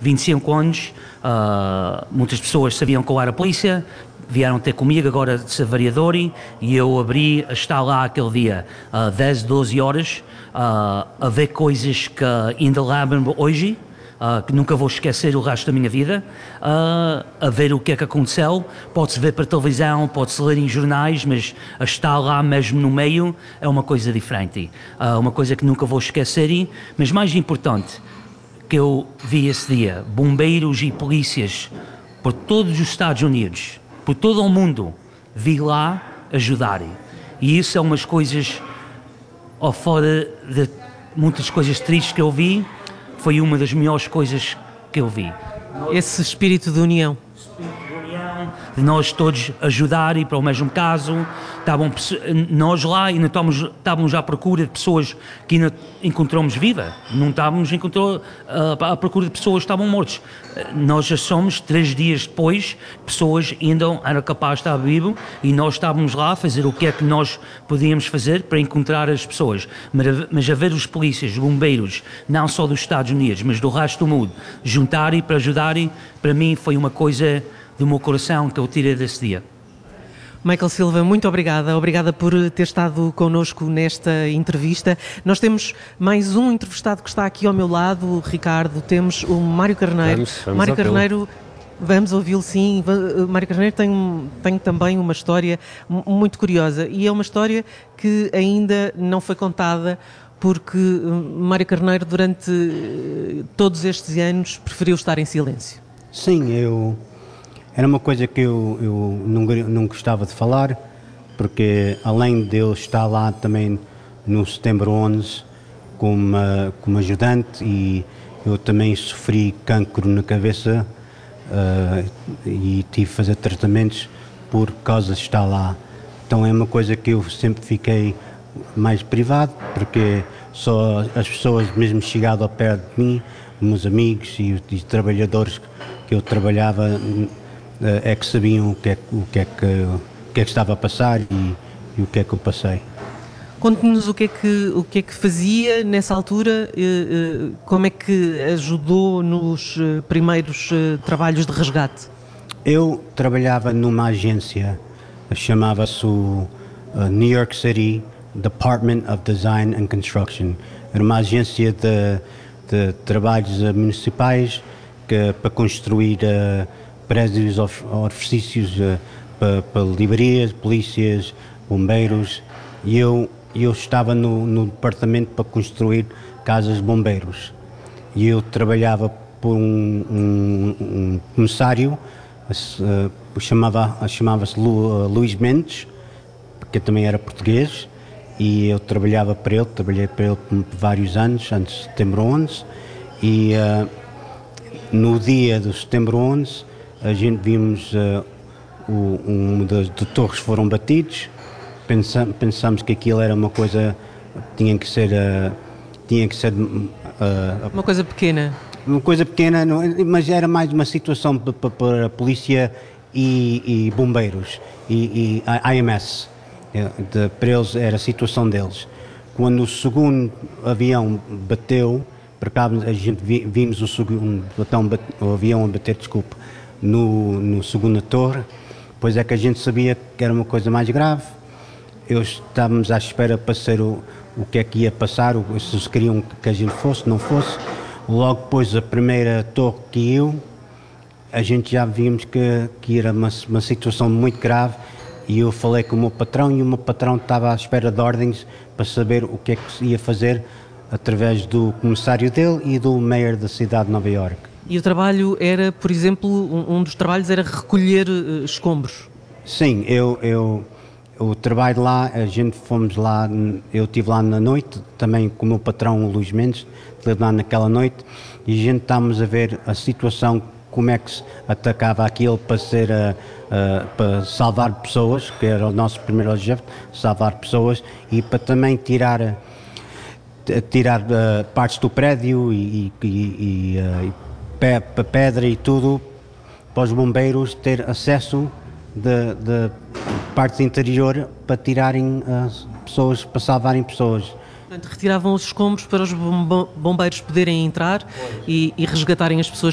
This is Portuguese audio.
25 anos, muitas pessoas sabiam que eu era polícia, vieram ter comigo agora de ser vereador e eu abri a estar lá aquele dia, 10, 12 horas, a ver coisas que ainda lembro hoje, que nunca vou esquecer o resto da minha vida, a ver o que é que aconteceu. Pode-se ver para televisão, pode-se ler em jornais, mas a estar lá mesmo no meio é uma coisa diferente, uma coisa que nunca vou esquecer. Mas mais importante, que eu vi esse dia, bombeiros e polícias por todos os Estados Unidos, por todo o mundo, vi lá ajudarem. E isso é umas coisas, ao fora de muitas coisas tristes que eu vi, foi uma das melhores coisas que eu vi. Esse espírito de união. De nós todos ajudarem para o mesmo caso. Nós lá ainda estávamos à procura de pessoas que ainda encontramos vivas. Não estávamos à procura de pessoas que estavam mortas. Nós já somos, 3 dias depois, pessoas ainda eram capazes de estar vivas e nós estávamos lá a fazer o que é que nós podíamos fazer para encontrar as pessoas. Mas a ver os polícias, os bombeiros, não só dos Estados Unidos, mas do resto do mundo, juntarem para ajudarem, para mim foi uma coisa do meu coração que eu tirei desse dia. Michael Silva, muito obrigada por ter estado connosco nesta entrevista. Nós temos mais um entrevistado que está aqui ao meu lado, o Ricardo, temos o Mário Carneiro. Vamos Mário Carneiro, vamos ouvi-lo sim. Mário Carneiro tem também uma história muito curiosa e é uma história que ainda não foi contada porque Mário Carneiro durante todos estes anos preferiu estar em silêncio. Sim, era uma coisa que eu não gostava de falar, porque além de eu estar lá também no setembro 11 como ajudante e eu também sofri cancro na cabeça e tive que fazer tratamentos por causa de estar lá. Então é uma coisa que eu sempre fiquei mais privado, porque só as pessoas mesmo chegado ao pé de mim, meus amigos e trabalhadores que eu trabalhava, é que sabiam o que é que estava a passar e o que é que eu passei. Conte-nos o que é que fazia nessa altura, como é que ajudou nos primeiros trabalhos de resgate? Eu trabalhava numa agência, chamava-se o New York City Department of Design and Construction. Era uma agência de trabalhos municipais para construir prédios, orifícios para livrarias, polícias, bombeiros, e eu estava no departamento para construir casas de bombeiros. E eu trabalhava por um comissário, chamava-se Luís Mendes, que também era português, e eu trabalhei para ele por vários anos, antes de setembro 11, e no dia do setembro 11, a gente vimos de torres foram batidos, pensamos que aquilo era uma coisa, tinha que ser uma coisa pequena. Uma coisa pequena, mas era mais uma situação para a polícia e bombeiros e IMS. Para eles era a situação deles. Quando o segundo avião bateu, por acaso a gente vimos o avião a bater, no segunda torre, pois é que a gente sabia que era uma coisa mais grave. Estávamos à espera para ser o que é que ia passar, se eles queriam que a gente fosse, não fosse. Logo depois a primeira torre caiu, a gente já vimos que era uma situação muito grave, e eu falei com o meu patrão, e o meu patrão estava à espera de ordens para saber o que é que se ia fazer através do comissário dele e do mayor da cidade de Nova Iorque. E o trabalho era, por exemplo, um dos trabalhos era recolher escombros? Sim, o trabalho lá, fomos lá, eu estive lá na noite, também com o meu patrão, o Luís Mendes, estive lá naquela noite, e a gente estávamos a ver a situação, como é que se atacava aquilo para salvar pessoas, que era o nosso primeiro objetivo, salvar pessoas, e para também tirar partes do prédio e pedra e tudo, para os bombeiros ter acesso de parte interior para tirarem as pessoas, para salvarem pessoas. Portanto, retiravam os escombros para os bombeiros poderem entrar e resgatarem as pessoas